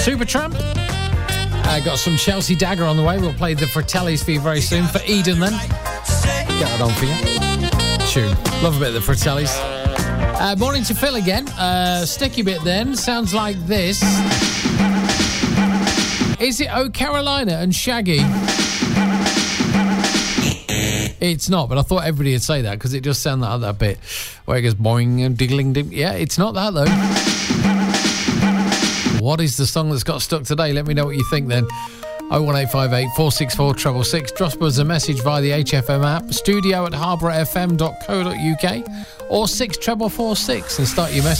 Supertramp. Got some Chelsea Dagger on the way. We'll play the Fratellis for you very soon. For Eden, then. Get that on for you. Tune. Love a bit of the Fratellis. Morning to Phil again. Sticky bit then. Sounds like this. Is it Oh Carolina and Shaggy? It's not, but I thought everybody would say that because it just sounded like that bit where it goes boing and diggling. Yeah, it's not that though. What is the song that's got stuck today? Let me know what you think then. 01858 464 666. Drop us a message via the HFM app, studio@harbourfm.co.uk or 64446 and start your message.